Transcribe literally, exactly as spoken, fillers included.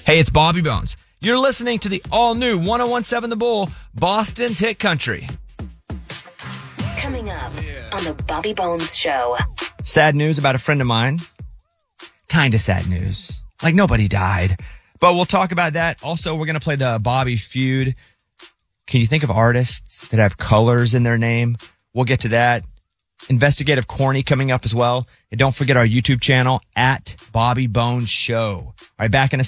Hey, it's Bobby Bones. You're listening to the all-new one oh one point seven The Bull, Boston's hit country. Coming up on the Bobby Bones Show. Sad news about a friend of mine. Kinda sad news. Like, nobody died. But we'll talk about that. Also, we're going to play the Bobby Feud. Can you think of artists that have colors in their name? We'll get to that. Investigative Corny coming up as well. And don't forget our YouTube channel, at Bobby Bones Show. All right, back in a